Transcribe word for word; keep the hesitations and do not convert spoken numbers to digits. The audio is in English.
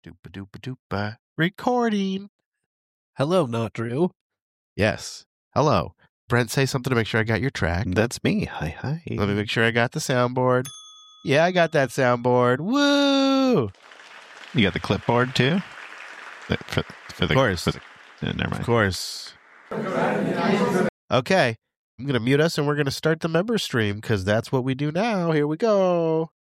Doopa doopa doopa. Recording. Hello, not Drew. Yes. Hello. Brent, say something to make sure I got your track. That's me. Hi, hi. Let me make sure I got the soundboard. Yeah, I got that soundboard. Woo! You got the clipboard too? The- For, for the, Of course. For the, uh, never mind. Of course. Okay. I'm going to mute us and we're going to start the member stream because that's what we do now. Here we go.